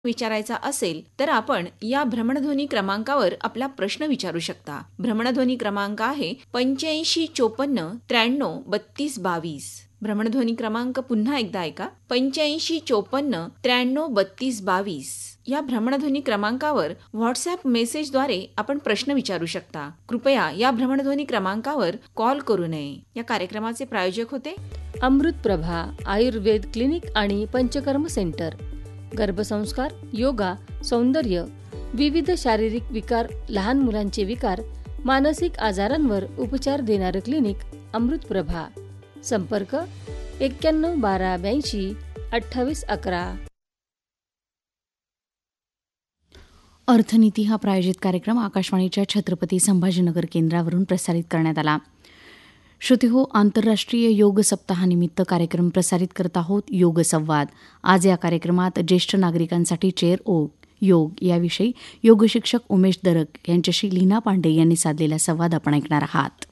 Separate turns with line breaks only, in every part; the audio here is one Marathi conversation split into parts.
विचारायचा असेल तर आपण या भ्रमणध्वनी क्रमांकावर आपला प्रश्न विचारू शकता. भ्रमणध्वनी क्रमांक आहे 8554 93 32 22. भ्रमणध्वनी क्रमांक पुन्हा एकदा ऐका, 8554 93 32 22. या भ्रमणध्वनी क्रमांकावर व्हॉट्सअप मेसेजद्वारे आपण प्रश्न विचारू शकता. कृपया या भ्रमणध्वनी क्रमांकावर कॉल करू नये. या कार्यक्रमाचे प्रायोजक होते
अमृतप्रभा आयुर्वेद क्लिनिक आणि पंचकर्म सेंटर. गर्भसंस्कार, योगा, सौंदर्य, विविध शारीरिक विकार, लहान मुलांचे विकार, मानसिक आजारांवर उपचार देणारं क्लिनिक अमृतप्रभा. संपर्क 91 12 82 28 11.
अर्थनीती हा प्रायोजित कार्यक्रम आकाशवाणीच्या छत्रपती संभाजीनगर केंद्रावरून प्रसारित करण्यात आला. श्रोतेहो, आंतरराष्ट्रीय योग सप्ताहानिमित्त कार्यक्रम प्रसारित करत आहोत योग संवाद. आज या कार्यक्रमात ज्येष्ठ नागरिकांसाठी चेअर योग याविषयी योग शिक्षक उमेश दरक यांच्याशी लीना पांडे यांनी साधलेला संवाद आपण ऐकणार आहात.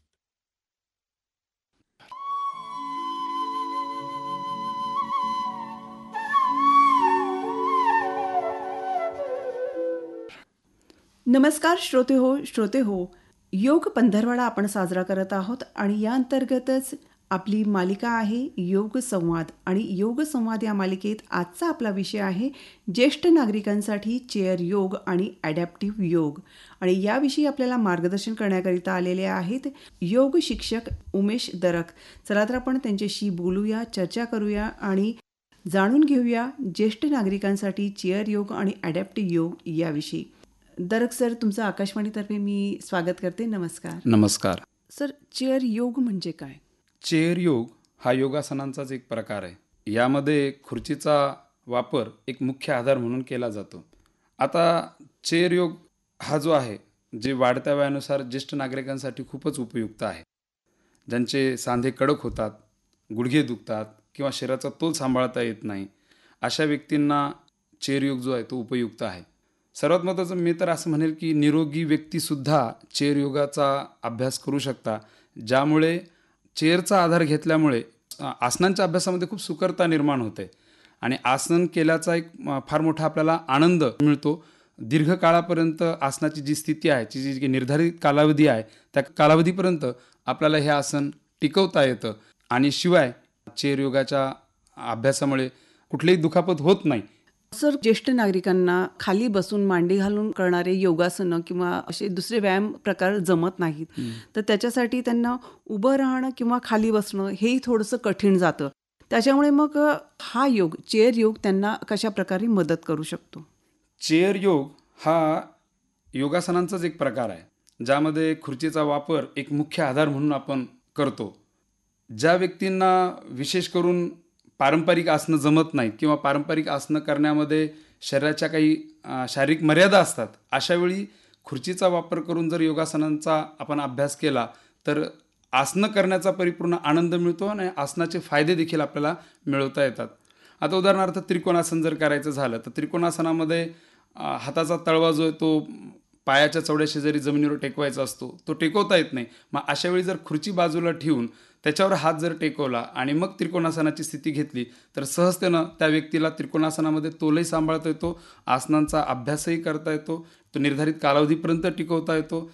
नमस्कार श्रोते हो, योग पंधरवडा आपण साजरा करत आहोत आणि या अंतर्गतच आपली मालिका आहे योग संवाद. आणि योग संवाद या मालिकेत आजचा आपला विषय आहे ज्येष्ठ नागरिकांसाठी चेअर योग आणि ॲडॅप्टिव्ह योग. आणि याविषयी आपल्याला मार्गदर्शन करण्याकरिता आलेले आहेत योग शिक्षक उमेश दरक. चला तर आपण त्यांच्याशी बोलूया, चर्चा करूया आणि जाणून घेऊया ज्येष्ठ नागरिकांसाठी चेअर योग आणि ॲडॅप्टिव्ह योग याविषयी. दरक सर, तुमचं आकाशवाणीतर्फे मी स्वागत करते. नमस्कार.
नमस्कार
सर, चेअर योग म्हणजे काय?
चेअर योग हा योगासनांचाच एक प्रकार आहे. यामध्ये खुर्चीचा वापर एक मुख्य आधार म्हणून केला जातो. आता चेअर योग हा जो आहे, जे वाढत्या वयानुसार ज्येष्ठ नागरिकांसाठी खूपच उपयुक्त आहे. ज्यांचे सांधे कडक होतात, गुडघे दुखतात किंवा शरीराचा तोल सांभाळता येत नाही, अशा व्यक्तींना चेअर योग जो आहे तो उपयुक्त आहे. सर्वात महत्त्वाचं मी तर असं म्हणेल की निरोगी व्यक्तीसुद्धा चेअर योगाचा अभ्यास करू शकता, ज्यामुळे चेअरचा आधार घेतल्यामुळे आसनांच्या अभ्यासामध्ये खूप सुकरता निर्माण होते आणि आसन केल्याचा एक फार मोठा आपल्याला आनंद मिळतो. दीर्घकाळापर्यंत आसनाची जी स्थिती आहे, जी निर्धारित कालावधी आहे, त्या कालावधीपर्यंत आपल्याला हे आसन टिकवता येतं. आणि शिवाय चेअर योगाच्या अभ्यासामुळे कुठलीही दुखापत होत नाही.
सर, ज्येष्ठ नागरिकांना खाली बसून मांडी घालून करणारे योगासनं किंवा असे दुसरे व्यायाम प्रकार जमत नाहीत, तर त्याच्यासाठी त्यांना उभं राहणं किंवा खाली बसणं हेही थोडंसं कठीण जातं. त्याच्यामुळे मग हा योग चेअर योग त्यांना कशा प्रकारे मदत करू शकतो?
चेअर योग हा योगासनांचाच एक प्रकार आहे, ज्यामध्ये खुर्चीचा वापर एक मुख्य आधार म्हणून आपण करतो. ज्या व्यक्तींना विशेष करून पारंपरिक आसनं जमत नाहीत किंवा पारंपरिक आसनं करण्यामध्ये शरीराच्या काही शारीरिक मर्यादा असतात, अशावेळी खुर्चीचा वापर करून जर योगासनांचा आपण अभ्यास केला तर आसनं करण्याचा परिपूर्ण आनंद मिळतो आणि आसनाचे फायदे देखील आपल्याला मिळवता येतात. आता उदाहरणार्थ त्रिकोणासन जर करायचं झालं तर त्रिकोणासनामध्ये हाताचा तळवा जो आहे तो पायाच्या चवड्या शेजारी जमिनीवर टेकवायचा असतो, तो टेकवता येत नाही. मग अशावेळी जर खुर्ची बाजूला ठेवून त्याच्यावर हात जर टेकवला आणि मग त्रिकोणासनाची स्थिती घेतली तर सहजतेनं त्या व्यक्तीला त्रिकोणासनामध्ये तोलही सांभाळता येतो, आसनांचा अभ्यासही करता येतो, तो निर्धारित कालावधीपर्यंत टिकवता येतो.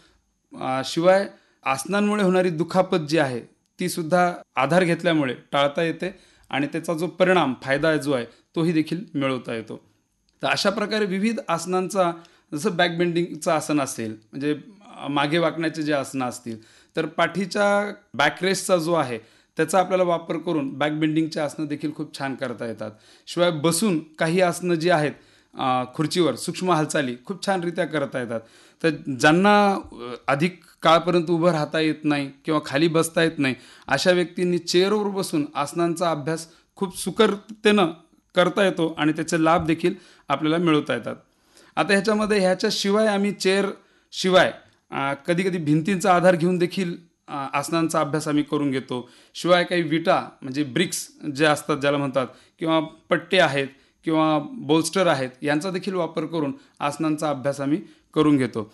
शिवाय आसनांमुळे होणारी दुखापत जी आहे ती सुद्धा आधार घेतल्यामुळे टाळता येते आणि त्याचा जो परिणाम फायदा जो आहे तोही देखील मिळवता येतो. तर अशा प्रकारे विविध आसनांचा, जसं बॅक बेंडिंगचं आसन असेल, म्हणजे मागे वाकण्याचे जे आसनं असतील, तर पाठीच्या बॅकरेस्टचा जो आहे त्याचा आपल्याला वापर करून बॅक बेंडिंगचे आसनं देखील खूप छान करता येतात. शिवाय बसून काही आसनं जी आहेत खुर्चीवर सूक्ष्म हालचाली खूप छानरित्या करता येतात. तर ज्यांना अधिक काळपर्यंत उभं राहता येत नाही किंवा खाली बसता येत नाही, अशा व्यक्तींनी चेअरवर बसून आसनांचा अभ्यास खूप सुकरतेनं करता येतो आणि त्याचे लाभ देखील आपल्याला मिळवता येतात. आता ह्याच्याशिवाय आम्ही चेअर शिवाय कधी कधी भिंतींचा आधार घेऊन देखील आसनांचा अभ्यास आम्ही करून घेतो. शिवाय काही विटा म्हणजे ब्रिक्स जे असतात ज्याला म्हणतात, किंवा पट्टे आहेत किंवा बोल्स्टर आहेत, यांचा देखील वापर करून आसनांचा अभ्यास आम्ही करून घेतो.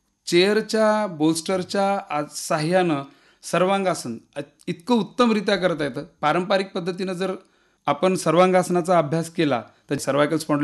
चेअरच्या बोल्स्टरच्या साह्यानं सर्वांगासन इतकं उत्तमरित्या करता येतं. पारंपरिक पद्धतीनं जर आपण सर्वांगासनाचा अभ्यास केला तर सर्वायकल स्पॉन्डिलायटिस